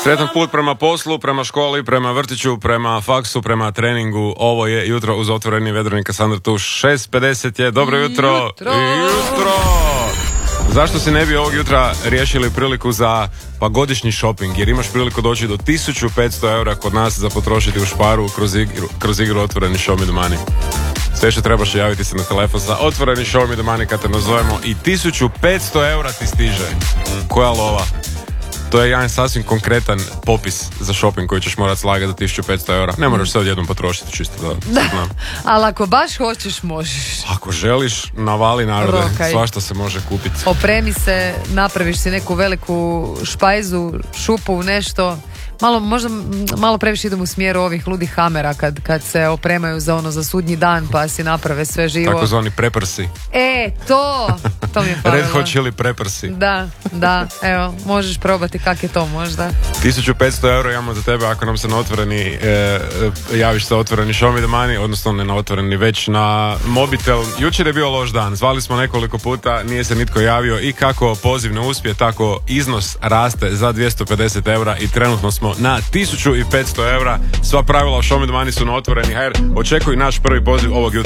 Sretan put prema poslu, prema školi, prema vrtiću, prema faksu, prema treningu. Ovo je jutro uz otvoreni vedroni Kasandra Tuš. 6:50 je. Dobro jutro. Jutro. Zašto si ne bi ovog jutra riješili priliku za godišnji shopping? Jer imaš priliku doći do 1500 eura kod nas za potrošiti u Šparu kroz igru Otvoreni Show Me The Money. Sve što trebaš je javiti se na telefon sa Otvoreni Show Me The Money kad te nazovemo i 1500 eura ti stiže. Koja lova? To je jedan sasvim konkretan popis za shopping koji ćeš morati slagati za 1500 eura. Ne moraš se odjednom potrošiti, čisto da znam. Ali ako baš hoćeš, možeš. Ako želiš, navali narode, Rokaj. svašta se može kupiti. Opremi se, napraviš si neku veliku špajzu, šupu, nešto. Možda malo previše idem u smjeru ovih ludih hamera kad se opremaju za sudnji dan pa si naprave sve živo. Takozvani preprsi. To mi je falilo. Red Hot Chili Peppersi. Da, evo, možeš probati kak je to možda. 1500 eura imamo za tebe ako nam se na otvoreni javiš se Otvoreni Show Me The Money, odnosno ne na otvoreni, već na mobitel. Jučer je bio loš dan, zvali smo nekoliko puta, nije se nitko javio i kako poziv ne uspije, tako iznos raste za 250 eura i trenutno smo na 1500 eura. Sva pravila o Show Me The Money su na Otvoreni HR. Očekuj naš prvi poziv ovog jutra.